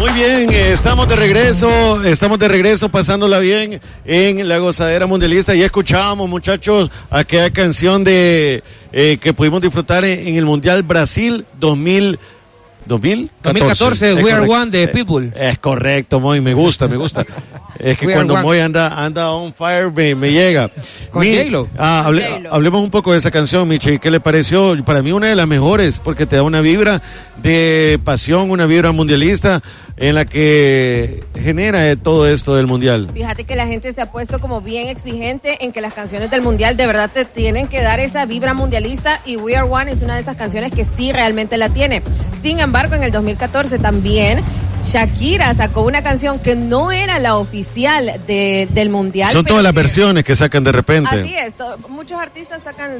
Muy bien, estamos de regreso pasándola bien en la gozadera mundialista. Ya escuchábamos, muchachos, aquella canción de que pudimos disfrutar en el Mundial Brasil 2014, We Are One de Pitbull. Es correcto, Moy, me gusta. Es que cuando Moy anda on fire me llega. Con J-Lo. Hablemos un poco de esa canción, Michi. ¿Qué le pareció? Para mí una de las mejores, porque te da una vibra de pasión, una vibra mundialista en la que genera todo esto del mundial. Fíjate que la gente se ha puesto como bien exigente en que las canciones del mundial de verdad te tienen que dar esa vibra mundialista, y We Are One es una de esas canciones que sí realmente la tiene. Sin embargo, en el 2014 también Shakira sacó una canción que no era la oficial del mundial. Son todas las versiones que sacan de repente. Así es, muchos artistas sacan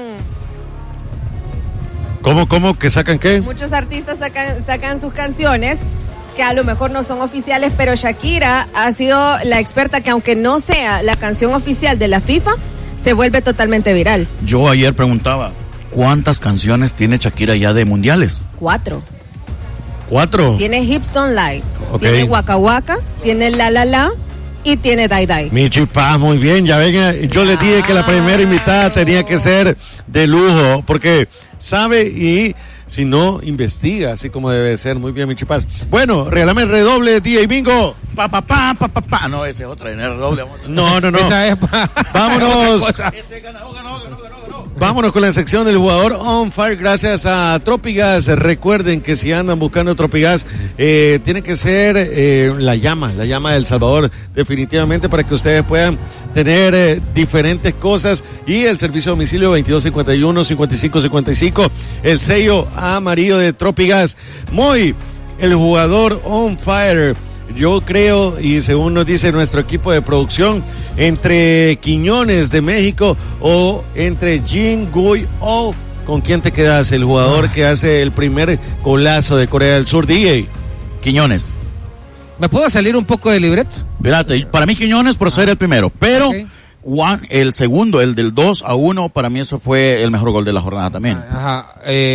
¿Cómo? ¿Que sacan qué? Muchos artistas sacan sus canciones que a lo mejor no son oficiales, pero Shakira ha sido la experta que, aunque no sea la canción oficial de la FIFA, se vuelve totalmente viral. Yo ayer preguntaba, ¿cuántas canciones tiene Shakira ya de mundiales? 4. ¿4? Tiene Hips Don't Lie, Okay. Tiene Waka Waka, tiene La La La y tiene Die Die. Michi Paz, muy bien, ya ven, yo les dije que la primera invitada tenía que ser de lujo, porque sabe y si no, investiga, así como debe ser. Muy bien, Michi Paz. Bueno, regálame el redoble, DJ Bingo. Pa. No, ese es otra, el redoble. No. Esa es Vámonos. Ese ganó. Vámonos con la sección del jugador on fire, gracias a Tropigas. Recuerden que si andan buscando Tropigas, tiene que ser la llama del Salvador, definitivamente, para que ustedes puedan tener diferentes cosas, y el servicio de domicilio 2251-5555, el sello amarillo de Tropigas. Moy, el jugador on fire. Yo creo, y según nos dice nuestro equipo de producción, entre Quiñones de México o entre Jin Gui Oh, ¿con quién te quedas? El jugador que hace el primer golazo de Corea del Sur, DJ. Quiñones. ¿Me puedo salir un poco del libreto? Espérate, para mí Quiñones por ser el primero, pero Okay. el segundo, el del 2-1, para mí eso fue el mejor gol de la jornada también. Ajá.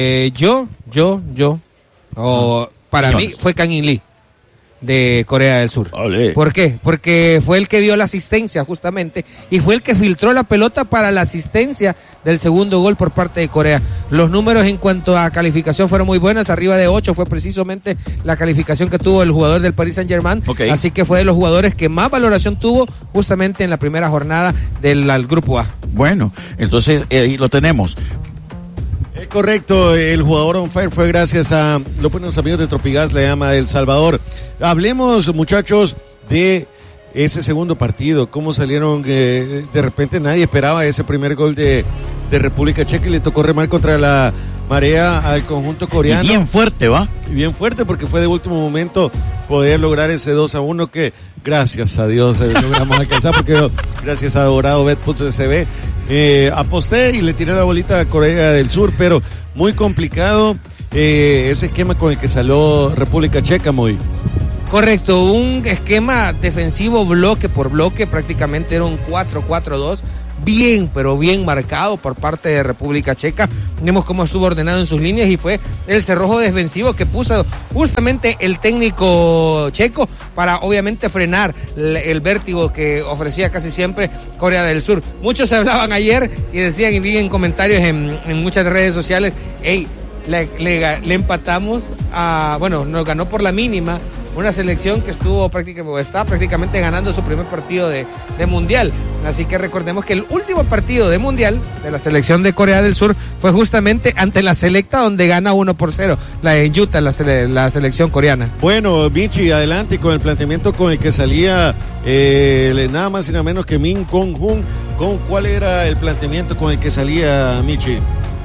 Para mí fue Kang In Lee de Corea del Sur. Olé. ¿Por qué? Porque fue el que dio la asistencia justamente, y fue el que filtró la pelota para la asistencia del segundo gol por parte de Corea. Los números en cuanto a calificación fueron muy buenas, arriba de 8 fue precisamente la calificación que tuvo el jugador del Paris Saint-Germain, Okay. Así que fue de los jugadores que más valoración tuvo justamente en la primera jornada del grupo A. Bueno, entonces ahí lo tenemos. Es correcto, el jugador on fire fue gracias a los buenos amigos de Tropigas, la llama del Salvador. Hablemos, muchachos, de ese segundo partido, cómo salieron, de repente nadie esperaba ese primer gol de República Checa, y le tocó remar contra la marea al conjunto coreano. Y bien fuerte, ¿va? Bien fuerte, porque fue de último momento poder lograr ese 2-1 que gracias a Dios logramos alcanzar, porque gracias a DoradoBet.sb aposté y le tiré la bolita a Corea del Sur, pero muy complicado ese esquema con el que salió República Checa, muy. Correcto, un esquema defensivo bloque por bloque, prácticamente era un 4-4-2, bien, pero bien marcado por parte de República Checa. Vemos cómo estuvo ordenado en sus líneas, y fue el cerrojo defensivo que puso justamente el técnico checo para obviamente frenar el vértigo que ofrecía casi siempre Corea del Sur. Muchos hablaban ayer y decían, y vi en comentarios en muchas redes sociales, hey, le empatamos nos ganó por la mínima una selección que está prácticamente ganando su primer partido de mundial. Así que recordemos que el último partido de mundial de la selección de Corea del Sur fue justamente ante la Selecta, donde gana 1-0, la de Utah, la selección coreana. Bueno, Michi, adelante con el planteamiento con el que salía nada más y nada menos que Min Kong-hun. ¿Cuál era el planteamiento con el que salía Michi?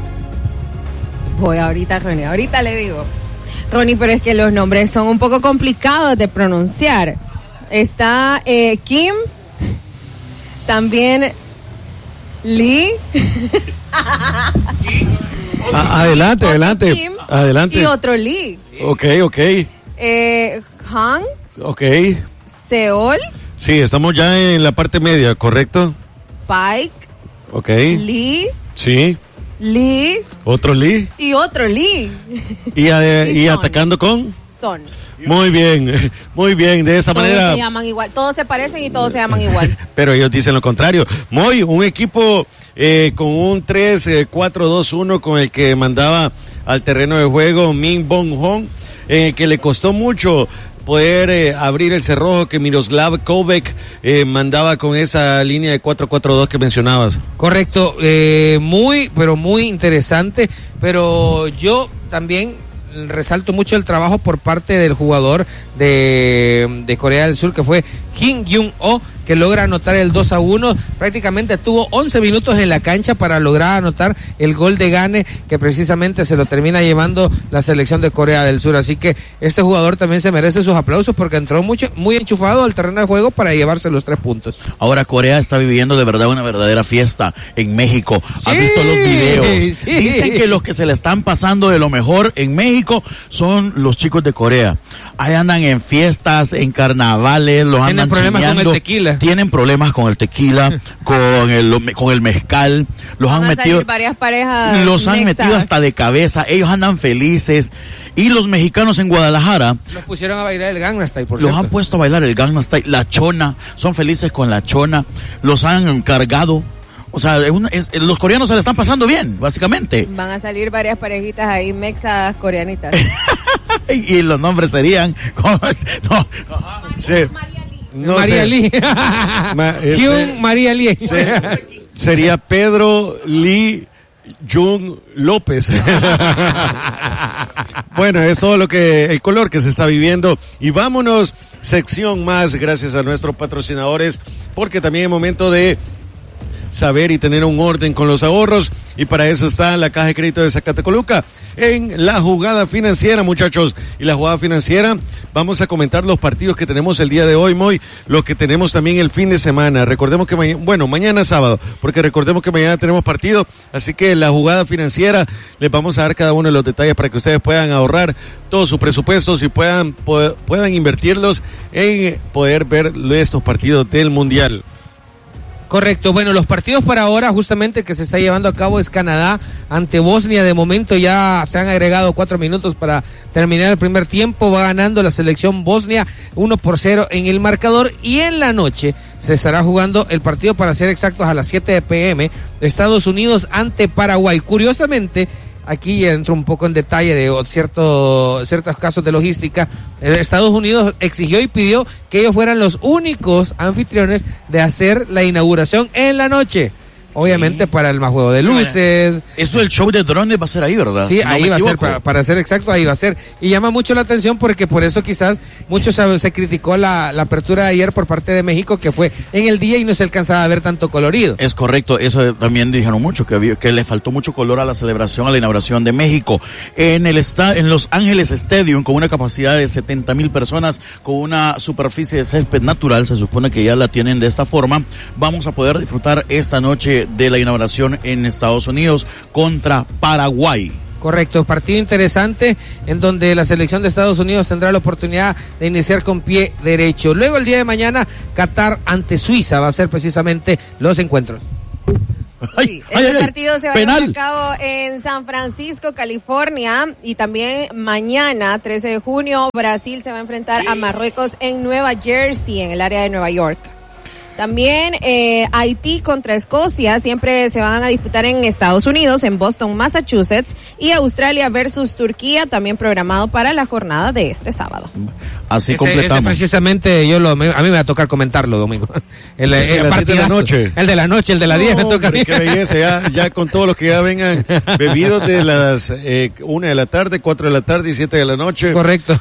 Voy ahorita, Ronnie, ahorita le digo. Ronnie, pero es que los nombres son un poco complicados de pronunciar. Está Kim, también Lee. Adelante. Kim Adelante. y otro Lee. Ok. Han, Ok. Seol, Sí, estamos ya en la parte media, ¿correcto? Pike, Ok. Lee, Sí. Lee Otro Lee. y otro Lee. Y Son. atacando con son. Muy bien. De esa Todos manera. se llaman igual, todos se parecen y todos se llaman igual. Pero ellos dicen lo contrario. Muy, un equipo con un 3-4-2-1 con el que mandaba al terreno de juego Min Bong Hong, que le costó mucho poder abrir el cerrojo que Miroslav Kovac mandaba con esa línea de 4-4-2 que mencionabas. Correcto, pero muy interesante, pero yo también resalto mucho el trabajo por parte del jugador de Corea del Sur, que fue Kim Jung-oh, que logra anotar el 2-1, prácticamente tuvo 11 minutos en la cancha para lograr anotar el gol de gane, que precisamente se lo termina llevando la selección de Corea del Sur, así que este jugador también se merece sus aplausos porque entró muy enchufado al terreno de juego para llevarse los 3 puntos. Ahora Corea está viviendo de verdad una verdadera fiesta en México. ¿Has visto los videos? Sí. Dicen que los que se le están pasando de lo mejor en México son los chicos de Corea. Ahí andan en fiestas, en carnavales, los andan problemas chineando. con el tequila. Tienen problemas con el tequila, con el mezcal. Van a salir varias parejas. Los han mexas. metido hasta de cabeza. Ellos andan felices. Y los mexicanos en Guadalajara Los pusieron a bailar el Gangnam Style, por los cierto. han puesto a bailar el Gangnam Style, la chona. Son felices con la chona. Los han cargado. O sea, los coreanos se le están pasando bien, básicamente. Van a salir varias parejitas ahí, mexas coreanitas. Y los nombres serían... Sí. No María sé. Lee. Hyun María Lee. Sería Pedro Lee Jung López. Bueno, es todo el color que se está viviendo. Y vámonos, sección más, gracias a nuestros patrocinadores, porque también es momento de saber y tener un orden con los ahorros, y para eso está la Caja de Crédito de Zacatecoluca en la jugada financiera, muchachos. Y la jugada financiera, vamos a comentar los partidos que tenemos el día de hoy, lo que tenemos también el fin de semana. Recordemos que mañana es sábado, porque recordemos que mañana tenemos partido, así que la jugada financiera les vamos a dar cada uno de los detalles para que ustedes puedan ahorrar todos sus presupuestos y puedan invertirlos en poder ver estos partidos del Mundial. Correcto, bueno, los partidos para ahora justamente que se está llevando a cabo es Canadá ante Bosnia. De momento ya se han agregado 4 minutos para terminar el primer tiempo. Va ganando la selección Bosnia 1-0 en el marcador, y en la noche se estará jugando el partido, para ser exactos, a las 7 p.m. Estados Unidos ante Paraguay. Curiosamente, aquí entro un poco en detalle de ciertos casos de logística. Estados Unidos exigió y pidió que ellos fueran los únicos anfitriones de hacer la inauguración en la noche. Obviamente para el más juego de luces. Eso del show de drones va a ser ahí, ¿verdad? Sí, Si no ahí me va a ser, equivoco. para ser exacto, ahí va a ser. Y llama mucho la atención porque por eso quizás mucho se criticó la apertura de ayer por parte de México, que fue en el día y no se alcanzaba a ver tanto colorido. Es correcto, eso también dijeron mucho, que le faltó mucho color a la celebración, a la inauguración de México. En Los Ángeles Stadium, con una capacidad de 70,000 personas, con una superficie de césped natural, se supone que ya la tienen de esta forma, vamos a poder disfrutar esta noche de la inauguración en Estados Unidos contra Paraguay. Correcto, partido interesante en donde la selección de Estados Unidos tendrá la oportunidad de iniciar con pie derecho. Luego el día de mañana, Qatar ante Suiza va a ser precisamente los encuentros. Sí, este partido se va a llevar a cabo en San Francisco, California, y también mañana, 13 de junio, Brasil se va a enfrentar a Marruecos en Nueva Jersey, en el área de Nueva York. También Haití contra Escocia siempre se van a disputar en Estados Unidos, en Boston, Massachusetts, y Australia versus Turquía, también programado para la jornada de este sábado. Así Ese completamos. precisamente a mí me va a tocar comentarlo, Domingo. El partido de la noche. El de la noche, el de las 10 me toca a mí. Qué belleza, ya con todos los que ya vengan bebidos de las 1 de la tarde, 4 de la tarde y 7 de la noche. Correcto.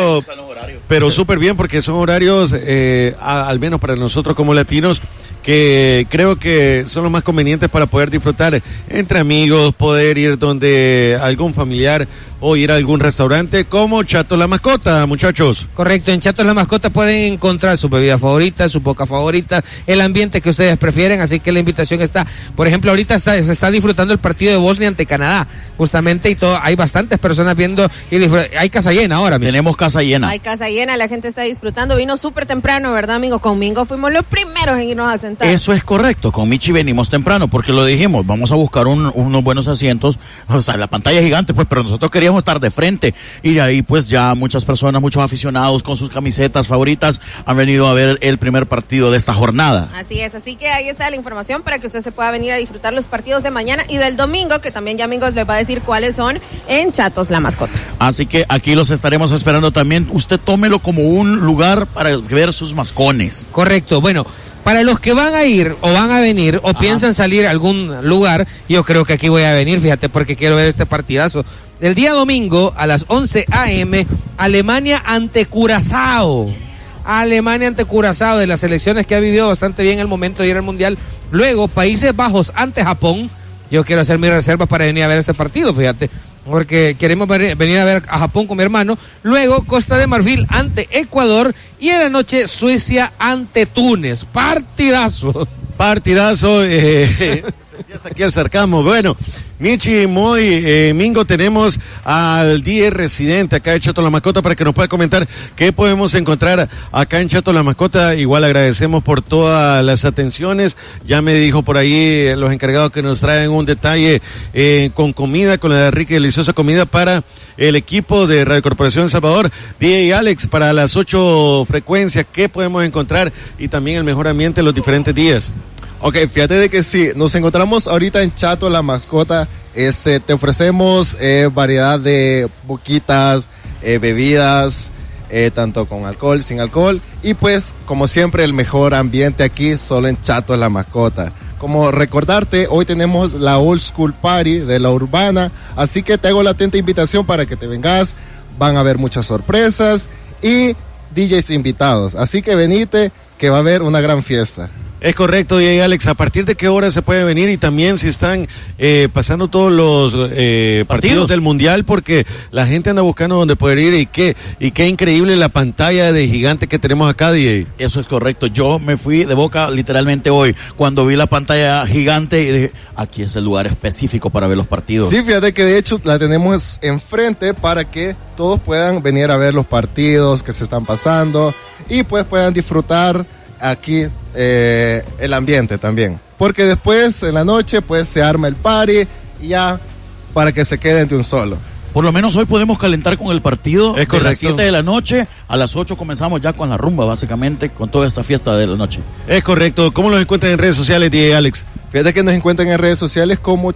Pero súper bien, porque son horarios, al menos para nosotros como latinos, que creo que son los más convenientes para poder disfrutar entre amigos, poder ir donde algún familiar o ir a algún restaurante como Chatos la Mascota, muchachos. Correcto, en Chatos la Mascota pueden encontrar su bebida favorita, su boca favorita, el ambiente que ustedes prefieren, así que la invitación está. Por ejemplo, ahorita se está disfrutando el partido de Bosnia ante Canadá, justamente, y hay bastantes personas viendo, hay casa llena ahora mismo. Tenemos casa llena. Hay casa llena, la gente está disfrutando, vino súper temprano, ¿verdad, amigo? Con Mingo fuimos los primeros en irnos a sentar. Eso es correcto, con Michi venimos temprano, porque lo dijimos, vamos a buscar unos buenos asientos, o sea, la pantalla es gigante, pues, pero nosotros queríamos queremos estar de frente. Y de ahí pues ya muchas personas, muchos aficionados con sus camisetas favoritas han venido a ver el primer partido de esta jornada. Así es, así que ahí está la información para que usted se pueda venir a disfrutar los partidos de mañana y del domingo, que también ya Mingos les va a decir cuáles son en Chatos La Mascota. Así que aquí los estaremos esperando también. Usted tómelo como un lugar para ver sus mascones. Correcto, bueno, para los que van a ir o van a venir o piensan salir a algún lugar, yo creo que aquí voy a venir, fíjate, porque quiero ver este partidazo. El día domingo a las 11 a.m., Alemania ante Curazao. Alemania ante Curazao, de las selecciones que ha vivido bastante bien el momento de ir al Mundial. Luego, Países Bajos ante Japón. Yo quiero hacer mis reservas para venir a ver este partido, fíjate, porque queremos venir a ver a Japón con mi hermano. Luego, Costa de Marfil ante Ecuador. Y en la noche, Suecia ante Túnez. Partidazo. Hasta aquí el sarcasmo. Bueno, Michi, Moy, Mingo, tenemos al 10 residente acá de Chato La Mascota para que nos pueda comentar qué podemos encontrar acá en Chato La Mascota. Igual agradecemos por todas las atenciones. Ya me dijo por ahí los encargados que nos traen un detalle con comida, con la rica y deliciosa comida para el equipo de Radio Corporación Salvador. DJ Alex, para las 8 frecuencias, ¿qué podemos encontrar? Y también el mejor ambiente los diferentes días. Ok, fíjate de que sí, nos encontramos ahorita en Chato La Mascota. Te ofrecemos variedad de boquitas, bebidas, tanto con alcohol, sin alcohol. Y pues, como siempre, el mejor ambiente aquí solo en Chato La Mascota. Como recordarte, hoy tenemos la Old School Party de la Urbana. Así que te hago la atenta invitación para que te vengas. Van a haber muchas sorpresas y DJs invitados. Así que venite, que va a haber una gran fiesta. Es correcto, DJ Alex. ¿A partir de qué hora se puede venir? Y también si están pasando todos los partidos del Mundial, porque la gente anda buscando dónde poder ir. Y qué increíble la pantalla de gigante que tenemos acá, DJ. Eso es correcto. Yo me fui de boca literalmente hoy cuando vi la pantalla gigante y dije, aquí es el lugar específico para ver los partidos. Sí, fíjate que de hecho la tenemos enfrente para que todos puedan venir a ver los partidos que se están pasando y pues puedan disfrutar aquí el ambiente también, porque después en la noche pues se arma el party ya para que se queden de un solo. Por lo menos hoy podemos calentar con el partido. Es correcto. De las 7 de la noche a las 8 comenzamos ya con la rumba, básicamente, con toda esta fiesta de la noche. Es correcto. ¿Cómo los encuentran en redes sociales, DJ Alex? Fíjate que nos encuentran en redes sociales como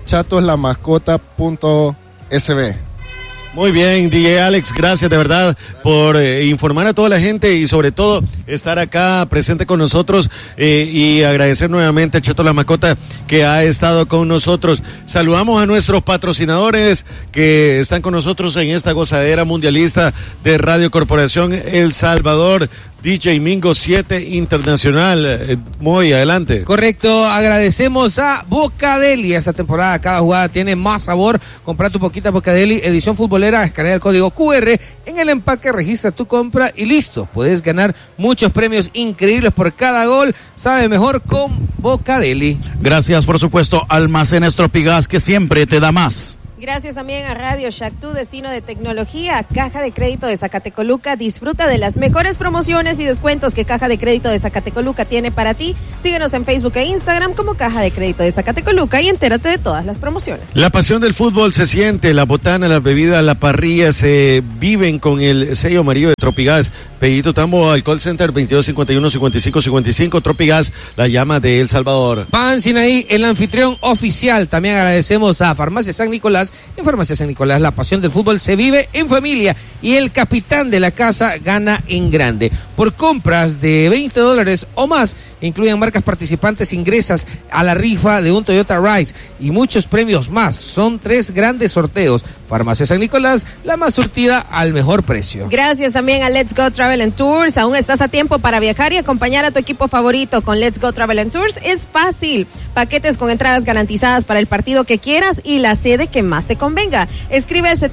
chatosLamascota.sb. Muy bien, DJ Alex, gracias de verdad por informar a toda la gente y sobre todo estar acá presente con nosotros y agradecer nuevamente a Chato La Mascota que ha estado con nosotros. Saludamos a nuestros patrocinadores que están con nosotros en esta gozadera mundialista de Radio Corporación El Salvador. DJ Mingo 7 Internacional. Muy adelante. Correcto, agradecemos a Bocadeli. Esta temporada cada jugada tiene más sabor. Compra tu poquita Bocadeli, edición futbolera, escanea el código QR en el empaque, registra tu compra y listo. Puedes ganar muchos premios increíbles por cada gol. Sabe mejor con Bocadeli. Gracias, por supuesto, Almacenes Tropigas, que siempre te da más. Gracias también a Radio Shack, tu destino de tecnología. Caja de Crédito de Zacatecoluca, disfruta de las mejores promociones y descuentos que Caja de Crédito de Zacatecoluca tiene para ti. Síguenos en Facebook e Instagram como Caja de Crédito de Zacatecoluca y entérate de todas las promociones. La pasión del fútbol se siente, la botana, las bebidas, la parrilla se viven con el sello amarillo de Tropigas. Pedito Tambo al call center 2251-5555. Tropigas, la llama de El Salvador. Pan Sinaí, el anfitrión oficial. También agradecemos a Farmacia San Nicolás. En Farmacia San Nicolás, la pasión del fútbol se vive en familia y el capitán de la casa gana en grande. Por compras de $20 o más, incluyen marcas participantes, ingresas a la rifa de un Toyota Rise y muchos premios más. Son 3 grandes sorteos. Farmacia San Nicolás, la más surtida al mejor precio. Gracias también a Let's Go Travel and Tours. Aún estás a tiempo para viajar y acompañar a tu equipo favorito. Con Let's Go Travel and Tours es fácil. Paquetes con entradas garantizadas para el partido que quieras y la sede que más te convenga. Escribe al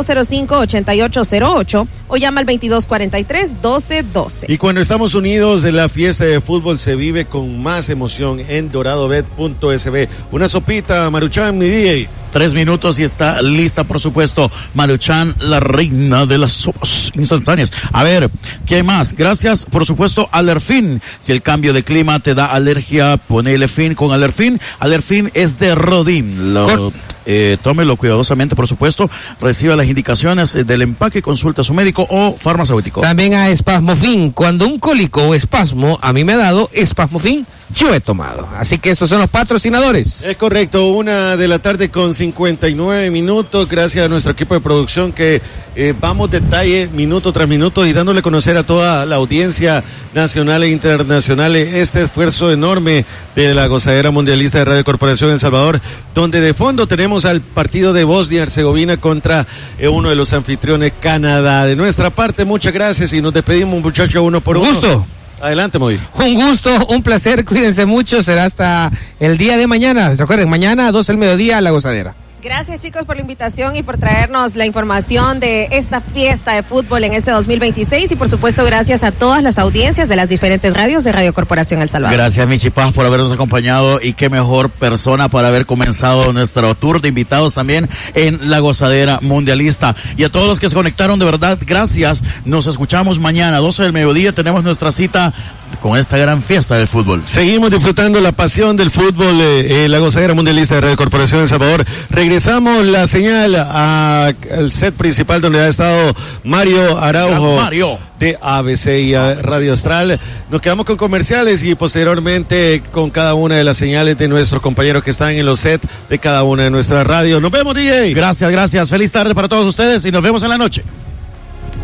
7205-8808 o llama al 2243-1212. Y cuando estamos unidos, la fiesta de fútbol se vive con más emoción en doradobet.sb. Una sopita, Maruchan, mi DJ. 3 minutos y está lista, por supuesto, Maruchan, la reina de las sopas instantáneas. A ver, ¿qué hay más? Gracias, por supuesto, Alerfin. Si el cambio de clima te da alergia, ponele fin con Alerfin. Alerfin es de Rodin. Tómelo cuidadosamente, por supuesto. Reciba las indicaciones del empaque, consulta a su médico o farmacéutico. También a Espasmofin. Cuando un cólico o espasmo a mí me ha dado Espasmofin, yo he tomado. Así que estos son los patrocinadores. Es correcto, 1:59 p.m. Gracias a nuestro equipo de producción que vamos detalle minuto tras minuto y dándole a conocer a toda la audiencia nacional e internacional este esfuerzo enorme de la gozadera mundialista de Radio Corporación El Salvador, donde de fondo tenemos al partido de Bosnia-Herzegovina contra uno de los anfitriones, Canadá. De nuestra parte, muchas gracias y nos despedimos, muchachos, uno por uno. Gusto. Adelante, Moy. Un gusto, un placer, cuídense mucho, será hasta el día de mañana. Recuerden, mañana 12 del mediodía, La Gozadera. Gracias, chicos, por la invitación y por traernos la información de esta fiesta de fútbol en este 2026 y por supuesto gracias a todas las audiencias de las diferentes radios de Radio Corporación El Salvador. Gracias, Michi Paz, por habernos acompañado y qué mejor persona para haber comenzado nuestro tour de invitados también en La Gozadera Mundialista. Y a todos los que se conectaron, de verdad, gracias. Nos escuchamos mañana, 12 del mediodía, tenemos nuestra cita con esta gran fiesta del fútbol. Seguimos disfrutando la pasión del fútbol, la gozadera mundialista de Radio Corporación El Salvador. Regresamos la señal al set principal donde ha estado Mario Araujo de ABC y Radio Astral. Nos quedamos con comerciales y posteriormente con cada una de las señales de nuestros compañeros que están en los sets de cada una de nuestras radios. Nos vemos, DJ. Gracias. Feliz tarde para todos ustedes y nos vemos en la noche.